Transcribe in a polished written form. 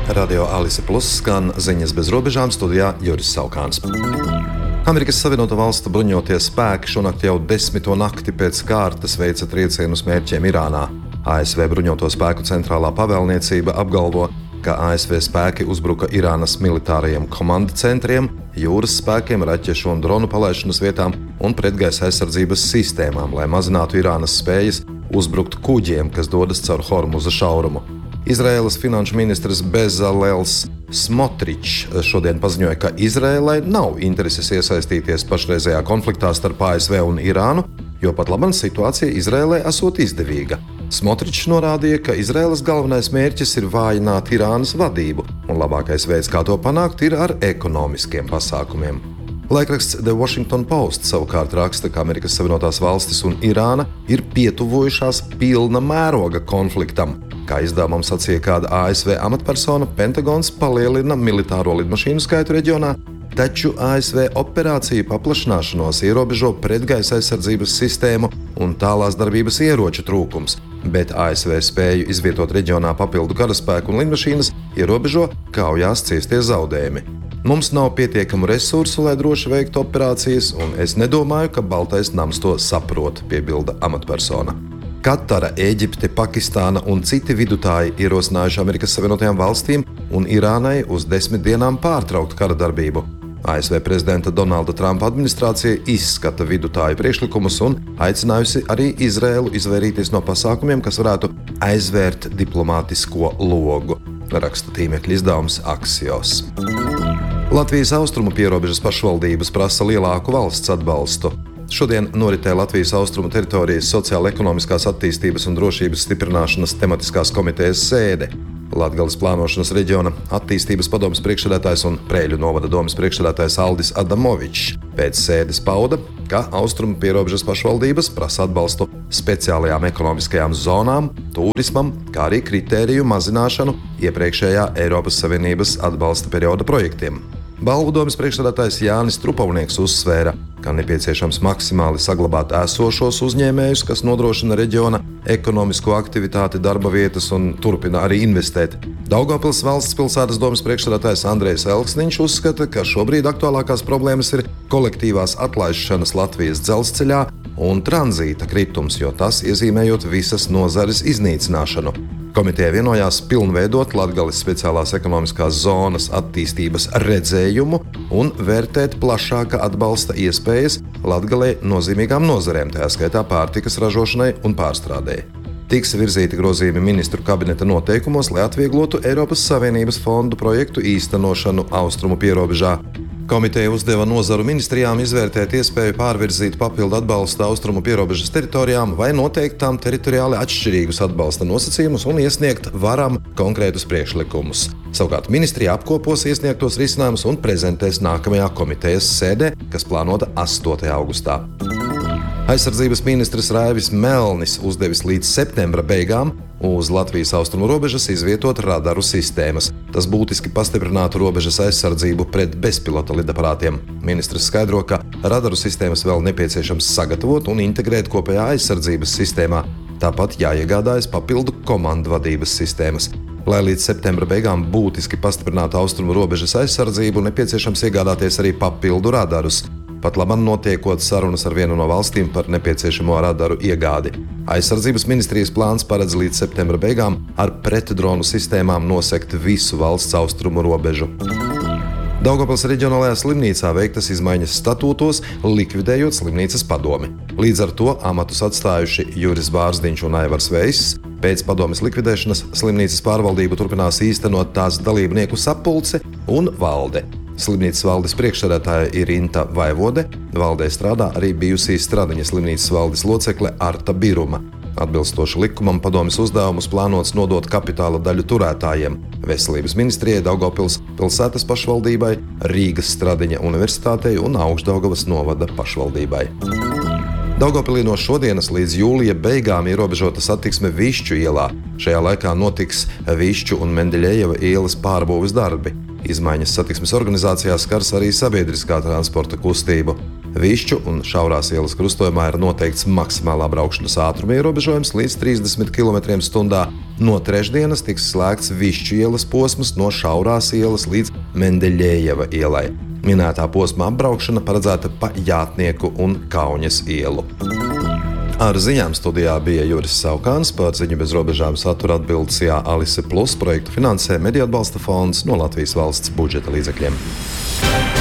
Radio Alise Plus skan ziņas bez robežām, studijā Juris Saukāns. Amerikas Savienoto Valstu bruņotie spēki šonakt jau 10. nakti pēc kārtas veica triecienus mērķiem Irānā. ASV bruņoto spēku centrālā pavēlniecība apgalvo, ka ASV spēki uzbruka Irānas militārajiem komandu centriem, jūras spēkiem, raķešu un dronu palaišanas vietām un pretgaisa aizsardzības sistēmām, lai mazinātu Irānas spējas uzbrukt kuģiem, kas dodas caur Hormuza šaurumu. Izraēlas finanšu ministrs Bezalels Smotričs šodien paziņoja, ka Izraēlai nav intereses iesaistīties pašreizējā konfliktā starp ASV un Irānu, jo pat labam situācija Izraēlai esot izdevīga. Smotričs norādīja, ka Izraēlas galvenais mērķis ir vājināt Irānas vadību, un labākais veids, kā to panākt, ir ar ekonomiskiem pasākumiem. Laikraksts The Washington Post savukārt raksta, ka Amerikas Savienotās Valstis un Irāna ir pietuvojušās pilna mēroga konfliktam. Kā izdevumam sacīja kāda ASV amatpersona, Pentagons palielina militāro lidmašīnu skaitu reģionā, taču ASV operāciju paplašināšanos ierobežo pretgaisa aizsardzības sistēmu un tālās darbības ieroču trūkums, bet ASV spēju izvietot reģionā papildu karaspēku un lidmašīnas ierobežo kaujās ciestie zaudējumi. Mums nav pietiekamu resursu, lai droši veiktu operācijas, un es nedomāju, ka Baltais nams to saprot, piebilda amatpersona. Katara, Ēģipte, Pakistāna un citi vidutāji ierosinājuši Amerikas Savienotajām Valstīm un Irānai uz 10 dienām pārtraukt kara darbību. ASV prezidenta Donalda Trumpa administrācija izskata vidutāju priekšlikumus un aicinājusi arī Izraēlu izvairīties no pasākumiem, kas varētu aizvērt diplomātisko logu, raksta tīmekļa izdevums Axios. Latvijas austrumu pierobežas pašvaldības prasa lielāku valsts atbalstu. Šodien noritēja Latvijas austrumu teritorijas sociāla-ekonomiskās attīstības un drošības stiprināšanas tematiskās komitejas sēde. Latgales plānošanas reģiona attīstības padomes priekšsēdētājs un Preiļu novada domes priekšsēdētājs Aldis Adamovičs pēc sēdes pauda, ka austrumu pierobežas pašvaldības prasa atbalstu speciālajām ekonomiskajām zonām, turismam, kā arī kritēriju mazināšanu iepriekšējā Eiropas Savienības atbalsta perioda projektiem. Balvu domes priekšsēdētājs Jānis Trupavnieks uzsvēra, ka nepieciešams maksimāli saglabāt esošos uzņēmējus, kas nodrošina reģiona ekonomisko aktivitāti, darba vietas un turpina arī investēt. Daugavpils valsts pilsētas domes priekšsēdētājs Andrejs Elksniņš uzskata, ka šobrīd aktuālākās problēmas ir kolektīvās atlaišanas Latvijas dzelzceļā un tranzīta kritums, jo tas iezīmējot visas nozares iznīcināšanu. Komiteja vienojās pilnveidot Latgales speciālās ekonomiskās zonas attīstības redzējumu un vērtēt plašāka atbalsta iespējas Latgalei nozīmīgām nozarēm, tajā skaitā pārtikas ražošanai un pārstrādei. Tiks virzīti grozījumi ministru kabineta noteikumos, lai atvieglotu Eiropas Savienības fondu projektu īstenošanu austrumu pierobežā. Komiteja uzdeva nozaru ministrijām izvērtēt iespēju pārvirzīt papildu atbalstu austrumu pierobežas teritorijām vai noteikt tām teritoriāli atšķirīgus atbalsta nosacījumus un iesniegt varam konkrētus priekšlikumus. Savukārt ministrija apkopos iesniegtos risinājumus un prezentēs nākamajā komitejas sēdē, kas plānota 8. augustā. Aizsardzības ministrs Raivis Melnis uzdevis līdz septembra beigām uz Latvijas austrumu robežas izvietot radaru sistēmas. Tas būtiski pastiprinātu robežas aizsardzību pret bezpilota lidaparātiem. Ministrs skaidro, ka radaru sistēmas vēl nepieciešams sagatavot un integrēt kopējā aizsardzības sistēmā. Tāpat jāiegādājas papildu komandu vadības sistēmas. Lai līdz septembra beigām būtiski pastiprinātu austrumu robežas aizsardzību, nepieciešams iegādāties arī papildu radarus. Pat labam notiekot sarunas ar vienu no valstīm par nepieciešamo radaru iegādi. Aizsardzības ministrijas plāns paredz līdz septembra beigām ar pretdronu sistēmām nosegt visu valsts austrumu robežu. Daugavpils reģionālajā slimnīcā veiktas izmaiņas statūtos, likvidējot slimnīcas padomi. Līdz ar to amatus atstājuši Juris Bārzdiņš un Aivars Veiss. Pēc padomes likvidēšanas slimnīcas pārvaldību turpinās īstenot tās dalībnieku sapulce un valde. Slimnīcas valdes priekšsēdētāja ir Inta Vaivode, valdē strādā arī bijusī Stradiņa slimnīcas valdes locekle Arta Biruma. Atbilstoši likumam padomes uzdevumus plānots nodot kapitāla daļu turētājiem – Veselības ministrijai, Daugavpils pilsētas pašvaldībai, Rīgas Stradiņa universitātei un Augšdaugavas novada pašvaldībai. Daugavpilī no šodienas līdz jūlija beigām ierobežota satiksme Višķu ielā. Šajā laikā notiks Višķu un Mendeļejeva ielas pārbūves darbi. Izmaiņas satiksmes organizācijā skars arī sabiedriskā transporta kustību. Višķu un Šaurās ielas krustojumā ir noteikts maksimālā braukšanas ātruma ierobežojums līdz 30 km/h. No trešdienas tiks slēgts Višķu ielas posms no Šaurās ielas līdz Mendeļejeva ielai. Minētā posma apbraukšana paredzēta pa Jātnieku un Kauņas ielu. Ar ziņām studijā bija Juris Saukāns, par Ziņu bez robežām satura atbildes Alise Plus projektu finansē Mediju atbalsta fonds no Latvijas valsts budžeta līdzekļiem.